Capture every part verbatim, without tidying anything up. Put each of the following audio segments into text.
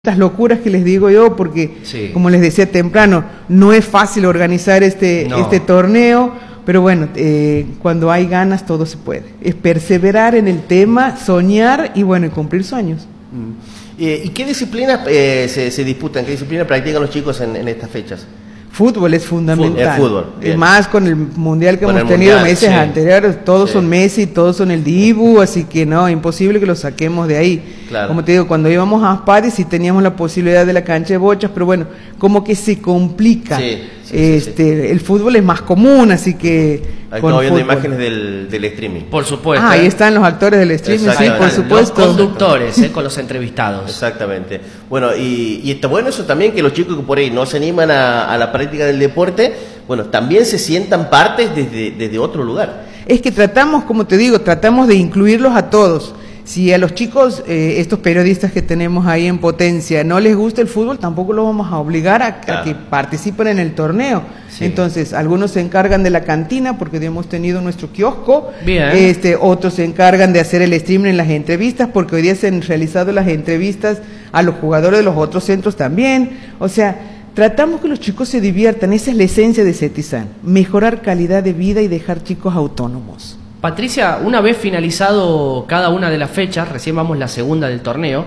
Estas locuras que les digo yo, porque sí, como les decía temprano, no es fácil organizar este, no. este torneo, pero bueno, eh, cuando hay ganas todo se puede. Es perseverar en el tema, soñar y bueno, y cumplir sueños. Mm. Eh, ¿Y qué disciplinas eh, se, se disputan? ¿Qué disciplinas practican los chicos en, en estas fechas? Fútbol es fundamental. Fútbol, es más con el mundial que con hemos tenido mundial, meses sí. anteriores, todos sí. son Messi, todos son el Dibu, así que no, imposible que lo saquemos de ahí. Claro. Como te digo, cuando íbamos a Aspari sí teníamos la posibilidad de la cancha de bochas, pero bueno, como que se complica. Sí, sí, este, sí, sí. El fútbol es más común, así que... Estamos viendo imágenes del, del streaming. Por supuesto. Ah, ahí están los actores del streaming, sí, por supuesto. Los conductores, eh, con los entrevistados. Exactamente. Bueno, y, y está bueno eso también, que los chicos que por ahí no se animan a, a la práctica del deporte, bueno, también se sientan partes desde, desde otro lugar. Es que tratamos, como te digo, tratamos de incluirlos a todos. Si a los chicos, eh, estos periodistas que tenemos ahí en Potencia, no les gusta el fútbol, tampoco los vamos a obligar a, claro. a que participen en el torneo. Sí. Entonces, algunos se encargan de la cantina, porque hemos tenido nuestro kiosco. Bien. Este, otros se encargan de hacer el streaming en las entrevistas, porque hoy día se han realizado las entrevistas a los jugadores de los otros centros también. O sea, tratamos que los chicos se diviertan. Esa es la esencia de Cetizan, mejorar calidad de vida y dejar chicos autónomos. Patricia, una vez finalizado cada una de las fechas, recién vamos la segunda del torneo,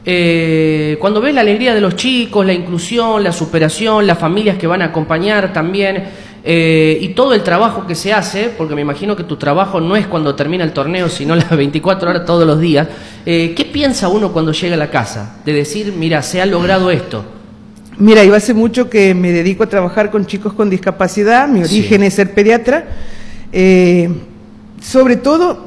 eh, cuando ves la alegría de los chicos, la inclusión, la superación, las familias que van a acompañar también, eh, y todo el trabajo que se hace, porque me imagino que tu trabajo no es cuando termina el torneo, sino las veinticuatro horas todos los días, eh, ¿qué piensa uno cuando llega a la casa? De decir, mira, se ha logrado esto. Mira, yo hace mucho que me dedico a trabajar con chicos con discapacidad, mi origen sí. es ser pediatra, eh, sobre todo,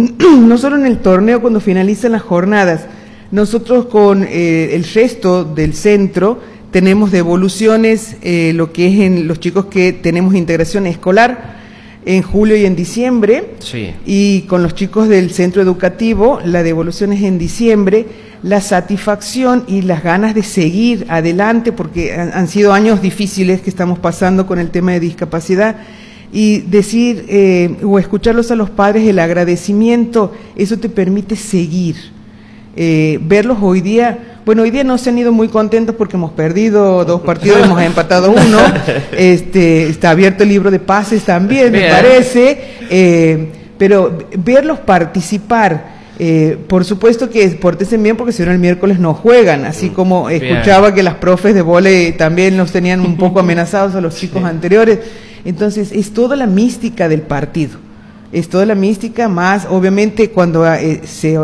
no solo en el torneo cuando finalizan las jornadas, nosotros con eh, el resto del centro tenemos devoluciones, eh, lo que es en los chicos que tenemos integración escolar en julio y en diciembre, sí. y con los chicos del centro educativo la devolución es en diciembre, la satisfacción y las ganas de seguir adelante, porque han, han sido años difíciles que estamos pasando con el tema de discapacidad, y decir eh, o escucharlos a los padres, el agradecimiento, eso te permite seguir. Eh, verlos hoy día, bueno, hoy día no se han ido muy contentos porque hemos perdido dos partidos, hemos empatado uno, este, está abierto el libro de pases también, me parece, eh, pero verlos participar. Eh, por supuesto que pórtense bien, porque si no el miércoles no juegan, así como escuchaba bien. que las profes de vóley también los tenían un poco amenazados a los chicos sí. anteriores. Entonces es toda la mística del partido, es toda la mística, más obviamente cuando eh, se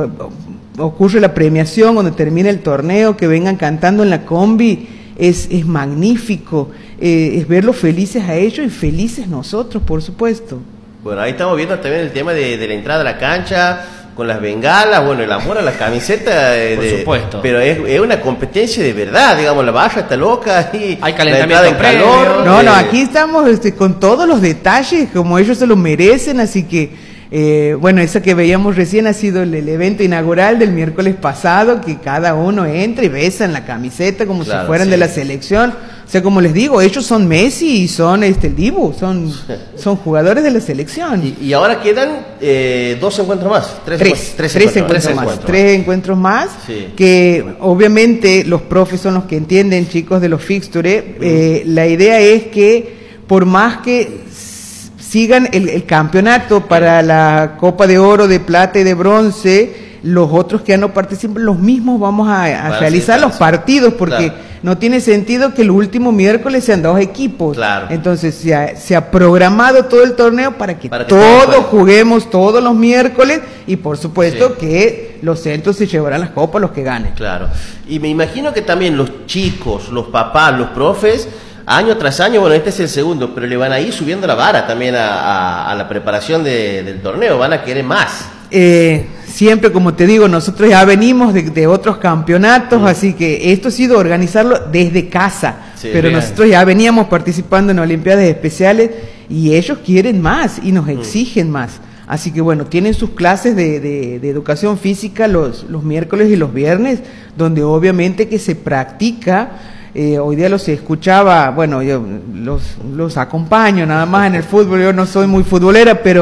ocurre la premiación, cuando termina el torneo, que vengan cantando en la combi, es, es magnífico, eh, es verlos felices a ellos y felices nosotros, por supuesto. Bueno, ahí estamos viendo también el tema de, de la entrada a la cancha, con las bengalas, bueno, el amor a las camisetas, de, por supuesto. Pero es, es una competencia de verdad, digamos, la barra está loca y hay calentamiento en calor. No, no, aquí estamos este, con todos los detalles, como ellos se lo merecen, así que, eh, bueno, esa que veíamos recién ha sido el, el evento inaugural del miércoles pasado, que cada uno entra y besa en la camiseta como claro, si fueran sí. de la selección. O sea, como les digo, ellos son Messi y son este el Dibu, son, son jugadores de la selección. Y, y ahora quedan eh, dos encuentros más, tres, tres, tres, tres encuentros, encuentros más, encuentros tres más. encuentros más, sí. que obviamente los profes son los que entienden, chicos, de los fixtures. Mm. Eh, la idea es que por más que sigan el, el campeonato para la Copa de Oro, de Plata y de Bronce, los otros que ya no participan, los mismos vamos a, a realizar los partidos, porque claro. no tiene sentido que el último miércoles sean dos equipos. Claro. Entonces se ha, se ha programado todo el torneo para que, para que todos juguemos todos los miércoles, y por supuesto sí. que los centros se llevarán las copas los que ganen. Claro. Y me imagino que también los chicos, los papás, los profes, año tras año, bueno, este es el segundo, pero le van a ir subiendo la vara también a, a, a la preparación de, del torneo, van a querer más. Eh, siempre, como te digo, nosotros ya venimos de, de otros campeonatos, mm. así que esto ha sido organizarlo desde casa, sí, pero bien. nosotros ya veníamos participando en Olimpiadas Especiales y ellos quieren más y nos mm. exigen más. Así que bueno, tienen sus clases de, de, de educación física los, los miércoles y los viernes, donde obviamente que se practica. Eh, hoy día los escuchaba, bueno, yo los, los acompaño nada más en el fútbol, yo no soy muy futbolera, pero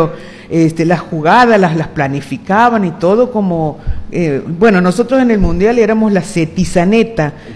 este, las jugadas, las, las planificaban y todo como, eh, bueno, nosotros en el Mundial éramos la Cetizaneta,